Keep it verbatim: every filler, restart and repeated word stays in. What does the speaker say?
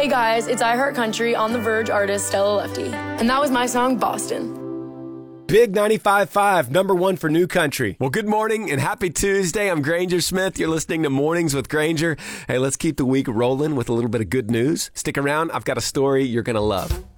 Hey guys, it's I Heart Country on The Verge artist Stella Lefty. And that was my song, Boston. Big ninety-five point five, number one for New Country. Well, good morning and happy Tuesday. I'm Granger Smith. You're listening to Mornings with Granger. Hey, let's keep the week rolling with a little bit of good news. Stick around. I've got a story you're going to love.